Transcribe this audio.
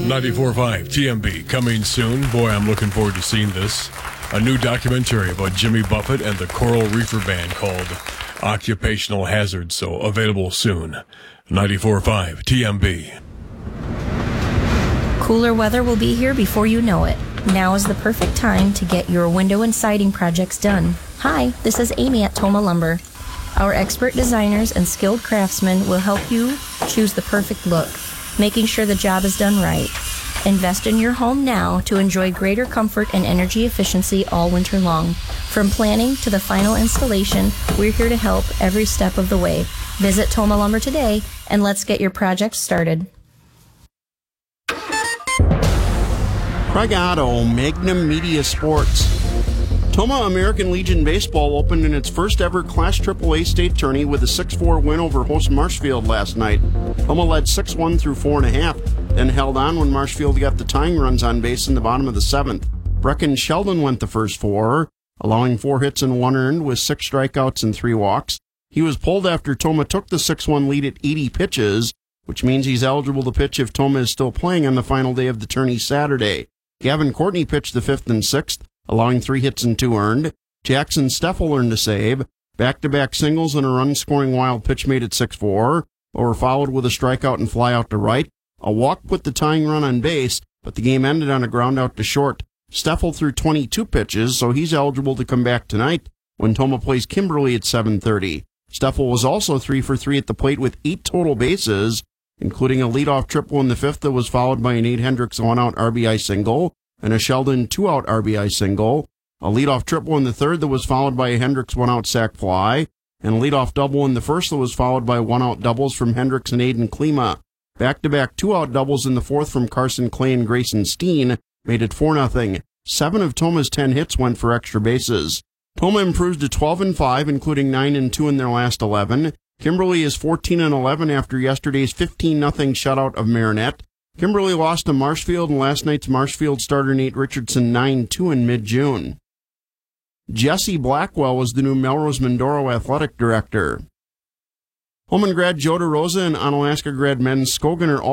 94.5 TMB coming soon. Boy, I'm looking forward to seeing this. A new documentary about Jimmy Buffett and the Coral Reefer Band called Occupational Hazard, so available soon. 94.5 TMB. Cooler weather will be here before you know it. Now is the perfect time to get your window and siding projects done. Hi, this is Amy at Toma Lumber. Our expert designers and skilled craftsmen will help you choose the perfect look, making sure the job is done right. Invest in your home now to enjoy greater comfort and energy efficiency all winter long. From planning to the final installation, we're here to help every step of the way. Visit Toma Lumber today and let's get your project started. Craig Otto, Magnum Media Sports. Toma American Legion Baseball opened in its first ever Class AAA state tourney with a 6-4 win over host Marshfield last night. Toma led 6-1 through 4.5, then held on when Marshfield got the tying runs on base in the bottom of the 7th. Brecken Sheldon went the first 4, allowing 4 hits and 1 earned with 6 strikeouts and 3 walks. He was pulled after Toma took the 6-1 lead at 80 pitches, which means he's eligible to pitch if Toma is still playing on the final day of the tourney Saturday. Gavin Courtney pitched the 5th and 6th, allowing 3 hits and 2 earned. Jackson Steffel earned a save. Back-to-back singles and a run-scoring wild pitch made it 6-4, but were followed with a strikeout and fly out to right. A walk put the tying run on base, but the game ended on a ground out to short. Steffel threw 22 pitches, so he's eligible to come back tonight when Toma plays Kimberly at 7:30. Steffel was also 3 for 3 at the plate with 8 total bases, including a leadoff triple in the 5th that was followed by a Nate Hendricks 1-out RBI single, and a Sheldon 2-out RBI single, a leadoff triple in the 3rd that was followed by a Hendricks 1-out sac fly, and a leadoff double in the 1st that was followed by 1-out doubles from Hendricks and Aiden Klima. Back-to-back 2-out doubles in the 4th from Carson Clay and Grayson Steen made it 4-0. 7 of Toma's 10 hits went for extra bases. Toma improves to 12-5, including 9-2 in their last 11. Kimberly is 14-11 after yesterday's 15-0 shutout of Marinette. Kimberly lost to Marshfield, and last night's Marshfield starter Nate Richardson 9-2 in mid-June. Jesse Blackwell was the new Melrose Mindoro athletic director. Holman grad Joe DeRosa and Onalaska grad Ben Skogan are